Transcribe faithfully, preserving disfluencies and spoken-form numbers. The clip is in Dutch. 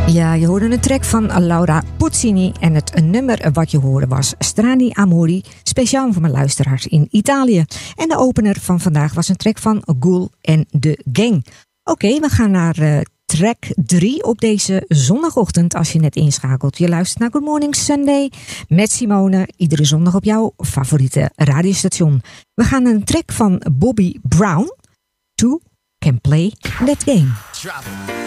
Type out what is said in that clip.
Ja, je hoorde een track van Laura Puccini en het nummer wat je hoorde was Strani Amori, speciaal voor mijn luisteraars in Italië. En de opener van vandaag was een track van Ghoul en de Gang. Oké, okay, we gaan naar uh, track drie op deze zondagochtend als je net inschakelt. Je luistert naar Good Morning Sunday met Simone, iedere zondag op jouw favoriete radiostation. We gaan naar een track van Bobby Brown, Two Can Play That Game. Drop it.